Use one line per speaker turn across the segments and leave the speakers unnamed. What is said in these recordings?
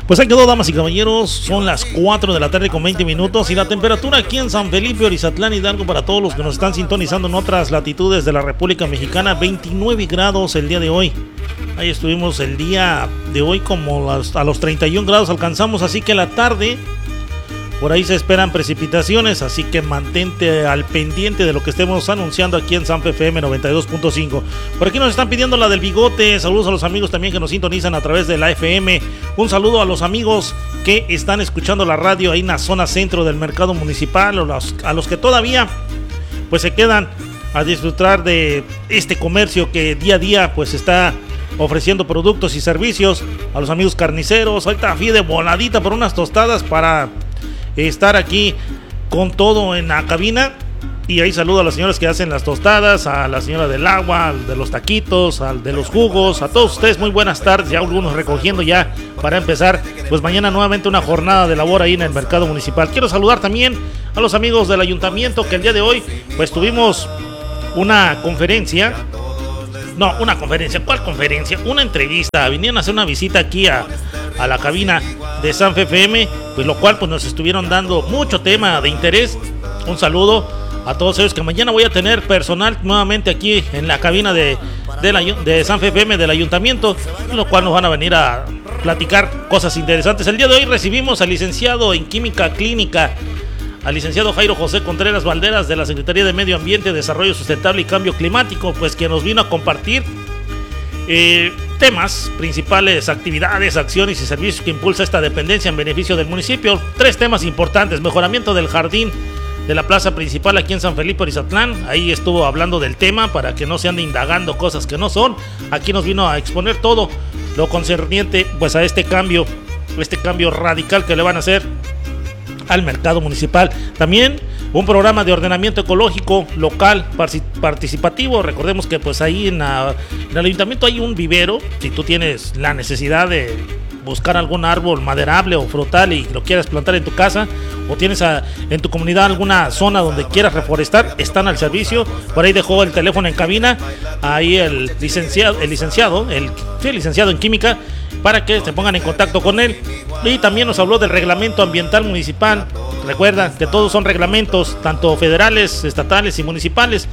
Pues ahí quedó, damas y caballeros, son las 4 de la tarde con 20 minutos y la temperatura aquí en San Felipe, Orizatlán, Hidalgo, para todos los que nos están sintonizando en otras latitudes de la República Mexicana, 29 grados el día de hoy. Ahí estuvimos el día de hoy como a los 31 grados alcanzamos, así que la tarde por ahí se esperan precipitaciones, así que mantente al pendiente de lo que estemos anunciando aquí en San FM 92.5. Por aquí nos están pidiendo la del bigote. Saludos a los amigos también que nos sintonizan a través de la FM. Un saludo a los amigos que están escuchando la radio ahí en la zona centro del mercado municipal, o a los que todavía pues se quedan a disfrutar de este comercio que día a día pues está ofreciendo productos y servicios. A los amigos carniceros, ahorita fui de voladita por unas tostadas para estar aquí con todo en la cabina. Y ahí saludo a las señoras que hacen las tostadas, a la señora del agua, al de los taquitos, al de los jugos, a todos ustedes muy buenas tardes. Ya algunos recogiendo ya para empezar pues mañana nuevamente una jornada de labor ahí en el mercado municipal. Quiero saludar también a los amigos del ayuntamiento que el día de hoy pues tuvimos una conferencia. No, una conferencia, ¿cuál conferencia? Una entrevista, vinieron a hacer una visita aquí a la cabina de San FM, pues lo cual pues nos estuvieron dando mucho tema de interés. Un saludo a todos ellos, que mañana voy a tener personal nuevamente aquí en la cabina de San FM del ayuntamiento, lo cual nos van a venir a platicar cosas interesantes. El día de hoy recibimos al licenciado en Química Clínica, al licenciado Jairo José Contreras Valderas de la Secretaría de Medio Ambiente, Desarrollo Sustentable y Cambio Climático, pues que nos vino a compartir temas principales, actividades, acciones y servicios que impulsa esta dependencia en beneficio del municipio. 3 temas importantes: mejoramiento del jardín de la plaza principal aquí en San Felipe Orizatlán. Ahí estuvo hablando del tema para que no se ande indagando cosas que no son. Aquí nos vino a exponer todo lo concerniente pues a este cambio radical que le van a hacer al mercado municipal. También un programa de ordenamiento ecológico local participativo. Recordemos que pues ahí en el ayuntamiento hay un vivero. Si tú tienes la necesidad de buscar algún árbol maderable o frutal y lo quieras plantar en tu casa, o tienes en tu comunidad alguna zona donde quieras reforestar, están al servicio. Por ahí dejó el teléfono en cabina ahí el licenciado en química, para que se pongan en contacto con él. Y también nos habló del reglamento ambiental municipal. Recuerda que todos son reglamentos, tanto federales, estatales y municipales.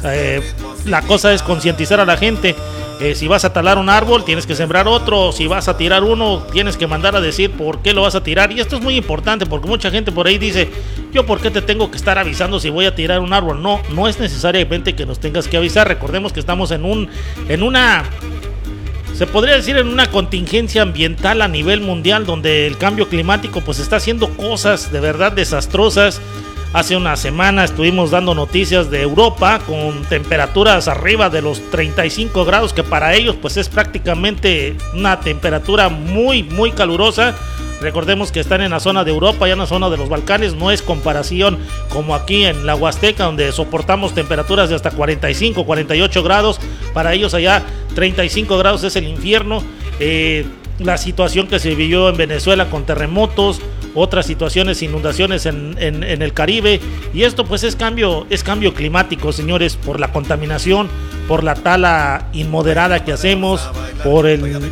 La cosa es concientizar a la gente. Si vas a talar un árbol, tienes que sembrar otro. Si vas a tirar uno, tienes que mandar a decir por qué lo vas a tirar. Y esto es muy importante, porque mucha gente por ahí dice: yo por qué te tengo que estar avisando si voy a tirar un árbol. No es necesariamente que nos tengas que avisar. Recordemos que estamos en una, se podría decir, en una contingencia ambiental a nivel mundial, donde el cambio climático pues está haciendo cosas de verdad desastrosas. Hace una semana estuvimos dando noticias de Europa con temperaturas arriba de los 35 grados, que para ellos pues es prácticamente una temperatura muy muy calurosa. Recordemos que están en la zona de Europa, ya en la zona de los Balcanes. No es comparación como aquí en la Huasteca, donde soportamos temperaturas de hasta 45, 48 grados. Para ellos allá 35 grados es el infierno. La situación que se vivió en Venezuela con terremotos, otras situaciones, inundaciones en el Caribe. Y esto pues es cambio climático, señores, por la contaminación, por la tala inmoderada que hacemos, por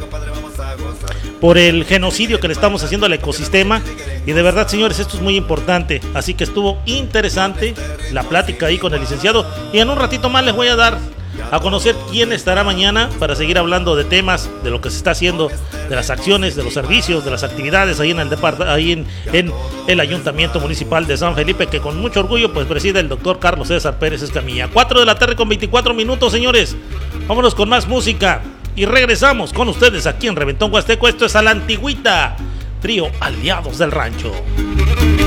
el genocidio que le estamos haciendo al ecosistema. Y de verdad, señores, esto es muy importante. Así que estuvo interesante la plática ahí con el licenciado. Y en un ratito más les voy a dar a conocer quién estará mañana para seguir hablando de temas, de lo que se está haciendo, de las acciones, de los servicios, de las actividades ahí en el Ayuntamiento Municipal de San Felipe, que con mucho orgullo pues preside el doctor Carlos César Pérez Escamilla. 4 de la tarde con 24 minutos, señores. Vámonos con más música y regresamos con ustedes aquí en Reventón Huasteco. Esto es A la Antigüita, trío Aliados del Rancho.